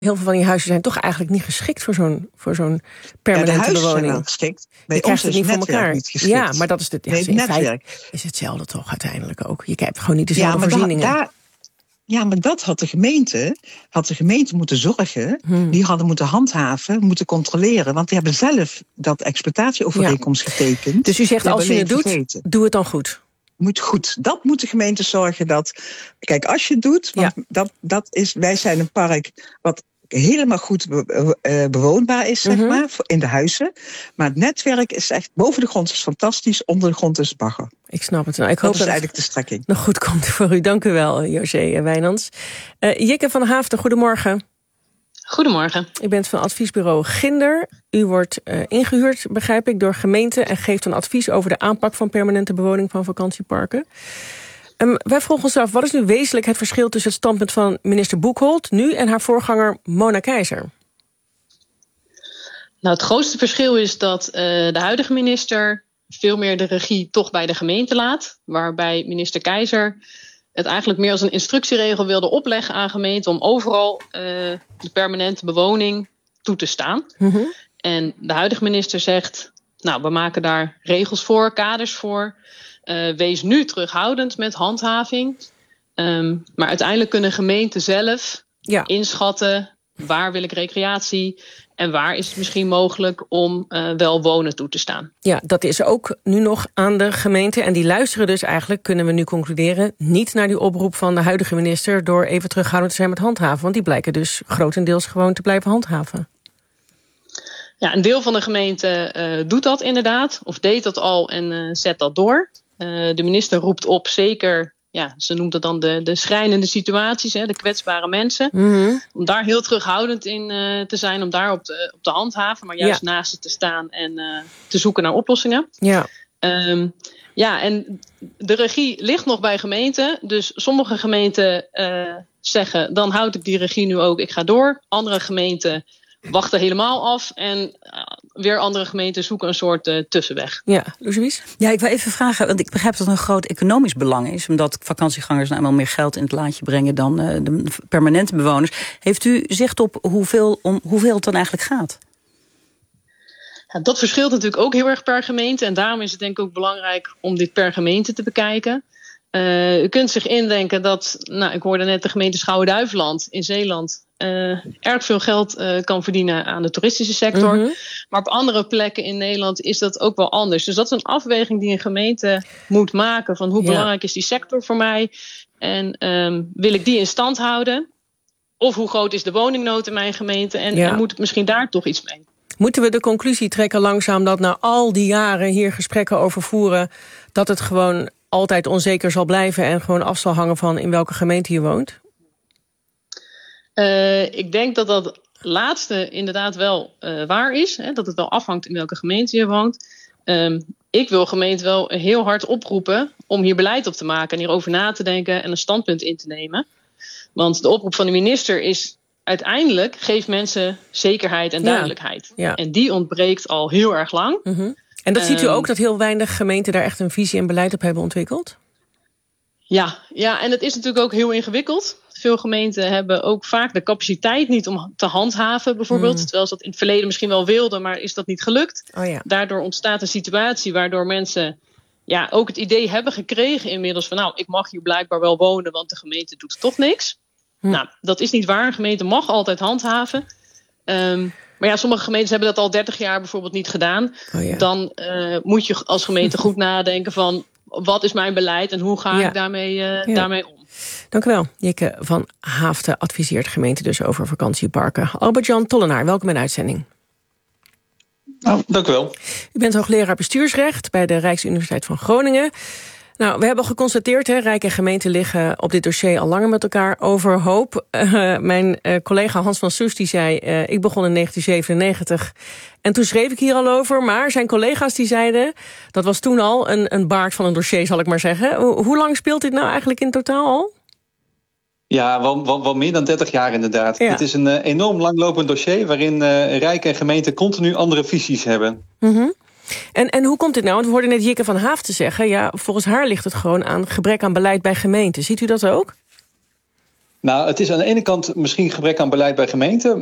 Heel veel van die huizen zijn toch eigenlijk niet geschikt voor zo'n permanente bewoning. Zijn wel geschikt. Bij je ons krijgt het niet voor elkaar. Niet geschikt. Ja, maar dat is het netwerk. Is hetzelfde toch uiteindelijk ook. Je hebt gewoon niet dezelfde voorzieningen. Maar dat had de gemeente moeten zorgen. Die hadden moeten handhaven, moeten controleren. Want die hebben zelf dat exploitatieovereenkomst getekend. Dus u zegt, als je het doet, doe het dan goed. Moet goed. Dat moet de gemeente zorgen dat. Kijk, als je het doet, want wij zijn een park wat helemaal goed bewoonbaar is, zeg maar, in de huizen. Maar het netwerk is echt, boven de grond is fantastisch, onder de grond is het bagger. Ik snap het. Nou, ik hoop dat is eigenlijk de strekking. Nog goed komt voor u. Dank u wel, José Wijnands. Jikke van Haaften, goedemorgen. Goedemorgen. U bent van adviesbureau Ginder. U wordt ingehuurd, begrijp ik, door gemeenten en geeft dan advies over de aanpak van permanente bewoning van vakantieparken. Wij vroegen ons af, wat is nu wezenlijk het verschil tussen het standpunt van minister Boekholt nu en haar voorganger Mona Keizer? Nou, het grootste verschil is dat de huidige minister veel meer de regie toch bij de gemeente laat. Waarbij minister Keizer het eigenlijk meer als een instructieregel wilde opleggen aan gemeenten om overal de permanente bewoning toe te staan. En de huidige minister zegt, nou, we maken daar regels voor, kaders voor. Wees nu terughoudend met handhaving. Maar uiteindelijk kunnen gemeenten zelf inschatten, waar wil ik recreatie en waar is het misschien mogelijk om wel wonen toe te staan. Ja, dat is ook nu nog aan de gemeente. En die luisteren dus eigenlijk, kunnen we nu concluderen, niet naar die oproep van de huidige minister door even terughoudend te zijn met handhaven. Want die blijken dus grotendeels gewoon te blijven handhaven. Ja, een deel van de gemeente doet dat inderdaad, of deed dat al en zet dat door. De minister roept op, zeker, ja, ze noemt het dan de schrijnende situaties, de kwetsbare mensen. Om daar heel terughoudend in te zijn, om daar op te handhaven, maar juist naast het te staan en te zoeken naar oplossingen. Ja. En de regie ligt nog bij gemeenten. Dus sommige gemeenten zeggen, dan houd ik die regie nu ook, ik ga door. Andere gemeenten wachten helemaal af en weer andere gemeenten zoeken een soort tussenweg. Ja, Louise? Ja, ik wil even vragen, want ik begrijp dat het een groot economisch belang is, omdat vakantiegangers nou eenmaal meer geld in het laadje brengen dan de permanente bewoners. Heeft u zicht op hoeveel het dan eigenlijk gaat? Ja, dat verschilt natuurlijk ook heel erg per gemeente en daarom is het denk ik ook belangrijk om dit per gemeente te bekijken. U kunt zich indenken dat, nou, ik hoorde net de gemeente Schouwen-Duiveland in Zeeland erg veel geld kan verdienen aan de toeristische sector. Maar op andere plekken in Nederland is dat ook wel anders. Dus dat is een afweging die een gemeente moet maken van hoe belangrijk is die sector voor mij en wil ik die in stand houden? Of hoe groot is de woningnood in mijn gemeente en moet ik misschien daar toch iets mee? Moeten we de conclusie trekken langzaam dat na al die jaren hier gesprekken over voeren, dat het gewoon altijd onzeker zal blijven en gewoon af zal hangen van in welke gemeente je woont? Ik denk dat dat laatste inderdaad wel waar is. Hè, dat het wel afhangt in welke gemeente je woont. Ik wil gemeenten wel heel hard oproepen om hier beleid op te maken en hierover na te denken en een standpunt in te nemen. Want de oproep van de minister is uiteindelijk geef mensen zekerheid en duidelijkheid. Ja. En die ontbreekt al heel erg lang. En dat ziet u ook, dat heel weinig gemeenten daar echt een visie en beleid op hebben ontwikkeld? Ja, en het is natuurlijk ook heel ingewikkeld. Veel gemeenten hebben ook vaak de capaciteit niet om te handhaven bijvoorbeeld. Terwijl ze dat in het verleden misschien wel wilden, maar is dat niet gelukt. Daardoor ontstaat een situatie waardoor mensen ook het idee hebben gekregen inmiddels van nou, ik mag hier blijkbaar wel wonen, want de gemeente doet toch niks. Nou, dat is niet waar. Een gemeente mag altijd handhaven. Maar sommige gemeentes hebben dat al 30 jaar bijvoorbeeld niet gedaan. Dan moet je als gemeente goed nadenken van wat is mijn beleid en hoe ga ik daarmee om. Dank u wel. Jikke van Haaften adviseert gemeente dus over vakantieparken. Albert-Jan Tollenaar, welkom in de uitzending. Nou, dank u wel. U bent hoogleraar bestuursrecht bij de Rijksuniversiteit van Groningen. Nou, we hebben al geconstateerd, Rijk en gemeente liggen op dit dossier al langer met elkaar overhoop. Mijn collega Hans van Soest die zei, ik begon in 1997 en toen schreef ik hier al over. Maar zijn collega's die zeiden, dat was toen al een baard van een dossier, zal ik maar zeggen. Hoe lang speelt dit nou eigenlijk in totaal al? Ja, wel meer dan 30 jaar inderdaad. Ja. Het is een enorm langlopend dossier waarin Rijk en gemeente continu andere visies hebben. En hoe komt dit nou? Want we hoorden net Jikke van Haaften zeggen, volgens haar ligt het gewoon aan gebrek aan beleid bij gemeenten. Ziet u dat ook? Nou, het is aan de ene kant misschien gebrek aan beleid bij gemeenten.